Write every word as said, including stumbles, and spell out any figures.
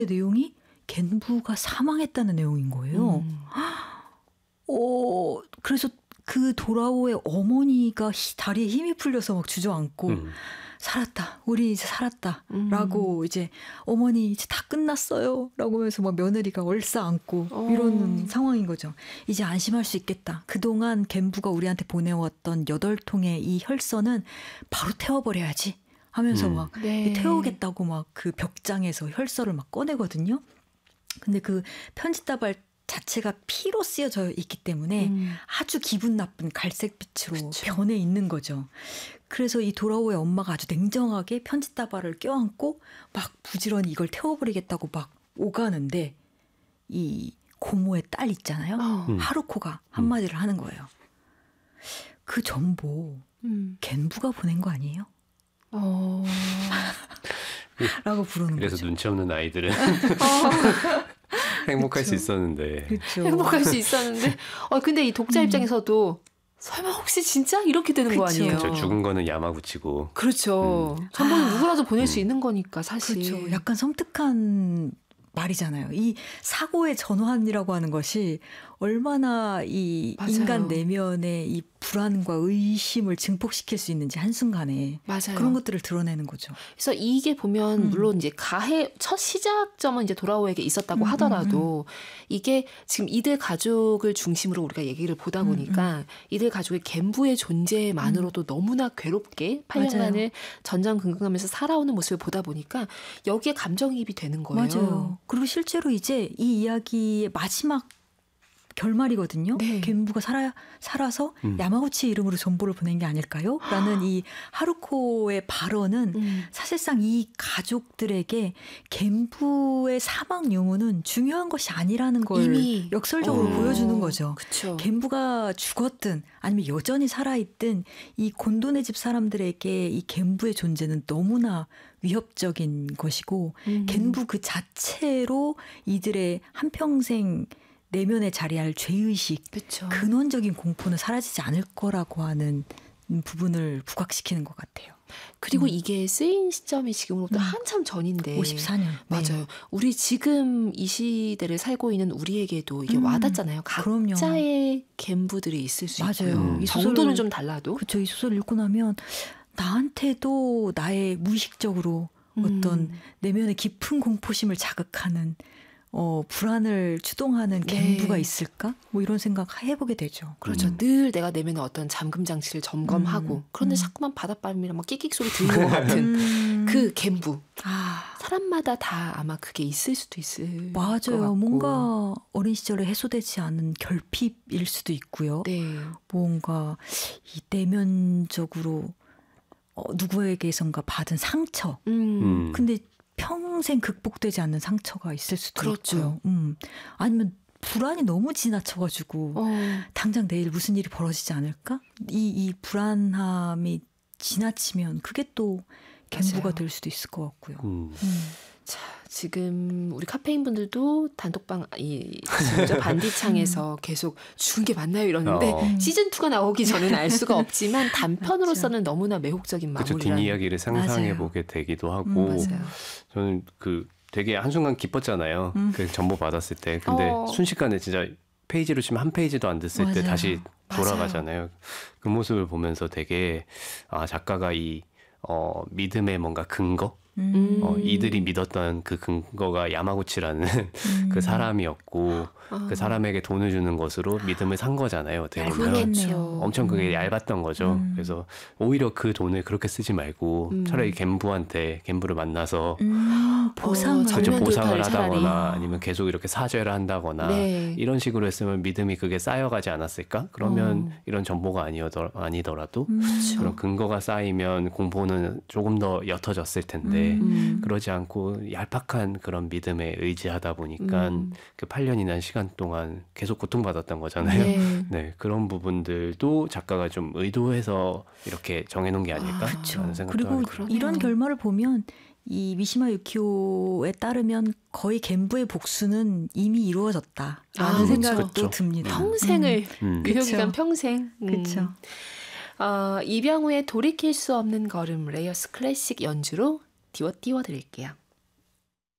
내용이 겐부가 사망했다는 내용인 거예요. 음. 어, 그래서 그 도라오의 어머니가 히, 다리에 힘이 풀려서 막 주저앉고 음. 살았다. 우리 이제 살았다. 음. 라고 이제 어머니 이제 다 끝났어요. 라고 하면서 막 며느리가 얼싸안고 어. 이러는 상황인 거죠. 이제 안심할 수 있겠다. 그동안 겐부가 우리한테 보내왔던 여덟 통의 이 혈서는 바로 태워버려야지 하면서 음. 막 네. 태우겠다고 막 그 벽장에서 혈서를 막 꺼내거든요. 근데 그 편지다발 자체가 피로 쓰여져 있기 때문에 음. 아주 기분 나쁜 갈색빛으로 그쵸. 변해 있는 거죠. 그래서 이 도라오의 엄마가 아주 냉정하게 편지다발을 껴안고 막 부지런히 이걸 태워버리겠다고 막 오가는데 이 고모의 딸 있잖아요. 어. 음. 하루코가 한마디를 하는 거예요. 그 전보 음. 겐부가 보낸 거 아니에요? 어. 라고 부르는 그래서 거죠. 눈치 없는 아이들은 행복할 수 있었는데. 그렇죠. 행복할 수 있었는데. 어, 근데 이 독자 음. 입장에서도 설마 혹시 진짜 이렇게 되는 거 그쵸. 아니에요? 저 죽은 거는 야마구치고. 그렇죠. 음. 전보는 아. 누구라도 보낼 음. 수 있는 거니까 사실. 그렇죠. 약간 섬뜩한 말이잖아요. 이 사고의 전환이라고 하는 것이 얼마나 이 맞아요. 인간 내면의 이 불안과 의심을 증폭시킬 수 있는지 한순간에 맞아요. 그런 것들을 드러내는 거죠. 그래서 이게 보면 음. 물론 이제 가해 첫 시작점은 이제 도라오에게 있었다고 음, 하더라도 이게 지금 이들 가족을 중심으로 우리가 얘기를 보다 음, 보니까 이들 가족의 겐부의 존재만으로도 너무나 괴롭게 팔 년간을 전전긍긍하면서 살아오는 모습을 보다 보니까 여기에 감정이입이 되는 거예요. 맞아요. 그리고 실제로 이제 이 이야기의 마지막 결말이거든요. 네. 겐부가 살아, 살아서 음. 야마구치 이름으로 전보를 보낸 게 아닐까요? 라는 이 하루코의 발언은 음. 사실상 이 가족들에게 겐부의 사망 유무는 중요한 것이 아니라는 걸 이미 역설적으로 어. 보여주는 거죠. 그렇죠. 겐부가 죽었든 아니면 여전히 살아있든 이 곤도네 집 사람들에게 이 겐부의 존재는 너무나 위협적인 것이고 음. 겐부 그 자체로 이들의 한평생 내면에 자리할 죄의식, 그렇죠. 근원적인 공포는 사라지지 않을 거라고 하는 부분을 부각시키는 것 같아요. 그리고 음. 이게 쓰인 시점이 지금으로부터 음. 한참 전인데 오십사 년. 맞아요. 우리 지금 이 시대를 살고 있는 우리에게도 이게 음. 와닿잖아요. 그럼요. 각자의 겐부들이 있을 수 맞아요. 있고요. 음. 이 정도는 소설을- 좀 달라도. 그렇죠. 이 소설 읽고 나면 나한테도 나의 무의식적으로 어떤 음. 내면의 깊은 공포심을 자극하는 어, 불안을 추동하는 네. 겐부가 있을까? 뭐 이런 생각 해보게 되죠. 그렇죠. 음. 늘 내가 내면에 어떤 잠금 장치를 점검하고 음. 그런데 음. 자꾸만 바닷바람이랑 막 끽끽 소리 들리는 것 같은 음. 그 겐부. 아, 사람마다 다 아마 그게 있을 수도 있을 것 맞아요. 같고. 뭔가 어린 시절에 해소되지 않은 결핍일 수도 있고요. 네. 뭔가 이 내면적으로 어, 누구에게선가 받은 상처. 음. 음. 근데 평생 극복되지 않는 상처가 있을 수도 그렇죠. 있고요. 음. 아니면 불안이 너무 지나쳐가지고 어. 당장 내일 무슨 일이 벌어지지 않을까? 이, 이 불안함이 지나치면 그게 또 겐부가 맞아요. 될 수도 있을 것 같고요. 음. 음. 자, 지금 우리 카페인 분들도 단톡방 이 뭐죠? 반디창에서 계속 죽은 게 맞나요 이러는데 어. 시즌 이가 나오기 전에는 알 수가 없지만 단편으로서는 너무나 매혹적인 그쵸, 마무리라는. 뒷이야기를 상상해 맞아요. 보게 되기도 하고 음, 맞아요. 저는 그 되게 한순간 기뻤잖아요. 음. 그 정보 받았을 때. 근데 어. 순식간에 진짜 페이지로 치면 한 페이지도 안 됐을 때 맞아요. 다시 맞아요. 돌아가잖아요. 그 모습을 보면서 되게 아 작가가 이 어, 믿음의 뭔가 근거? 음. 어, 이들이 믿었던 그 근거가 야마구치라는 음. 그 사람이었고 아. 그 사람에게 돈을 주는 것으로 믿음을 산 거잖아요. 어떻게 보면. 그렇겠네요. 엄청 그게 음. 얇았던 거죠. 음. 그래서 오히려 그 돈을 그렇게 쓰지 말고 음. 차라리 겐부한테 겐부를 만나서 음, 보상을. 어, 그렇죠. 정면 보상을 돌파를 하다거나 차라리. 아니면 계속 이렇게 사죄를 한다거나 네. 이런 식으로 했으면 믿음이 그게 쌓여가지 않았을까? 그러면 어. 이런 정보가 아니더라, 아니더라도 음. 그런 근거가 쌓이면 공포는 조금 더 옅어졌을 텐데 음. 그러지 않고 얄팍한 그런 믿음에 의지하다 보니까 음. 그 팔 년이라는 시간 동안 계속 고통받았던 거잖아요. 네. 네, 그런 부분들도 작가가 좀 의도해서 이렇게 정해놓은 게 아닐까? 아, 그렇죠. 라는 생각도 그리고 하고. 그러네요. 이런 결말을 보면 이 미시마 유키오에 따르면 거의 겐부의 복수는 이미 이루어졌다라는 아, 생각도 그렇죠. 듭니다. 평생을 음. 유효기간 그쵸. 평생. 음. 그렇죠. 어, 이병우의 돌이킬 수 없는 걸음 레이어스 클래식 연주로 띄워 띄워 드릴게요.